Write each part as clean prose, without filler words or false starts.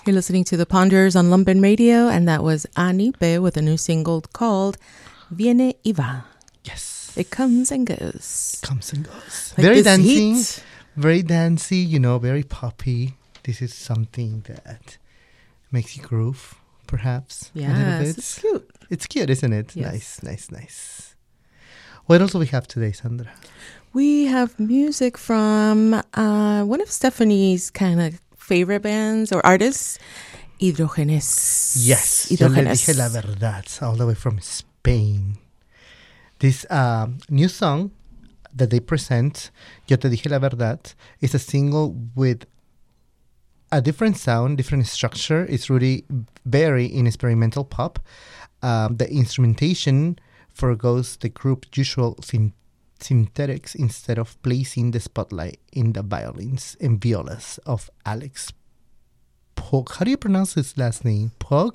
You're listening to The Ponderers on Lumpen Radio, and that was Anipe with a new single called Viene y Va. Yes. It comes and goes. Comes and goes. Like Very this dancing. heat. Very dancey, very poppy. This is something that makes you groove, perhaps. A little Yes, bit. it's cute. It's cute, isn't it? Yes. Nice. What else do we have today, Sandra? We have music from one of Stephanie's kind of favorite bands or artists, Hidrógenes. Yes, yo le dije la verdad, all the way from Spain. This new song that they present, Yo te dije la verdad, is a single with a different sound, different structure. It's really very in experimental pop. The instrumentation forgoes the group's usual synthetics instead of placing the spotlight in the violins and violas of Alex Puig. How do you pronounce his last name? Puig?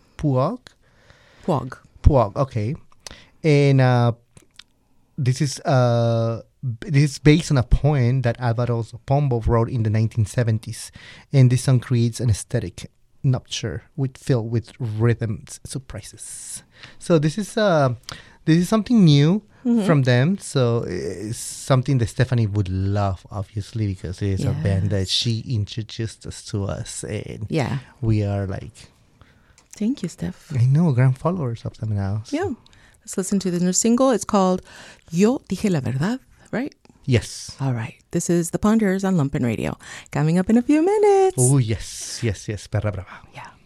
Okay. And this is based on a poem that Alvaro Pombo wrote in the 1970s. And this song creates an aesthetic nupture filled with rhythms surprises. So this is something new from them. So it's something that Stephanie would love, obviously, because it is a band that she introduced us to us. And we are like... Thank you, Steph. I know, grand followers of them now. So. Yeah. Let's listen to the new single. It's called Yo Dije la Verdad, right? Yes. All right. This is The Ponderers on Lumpen Radio. Coming up in a few minutes. Oh, yes. Perra brava. Yeah.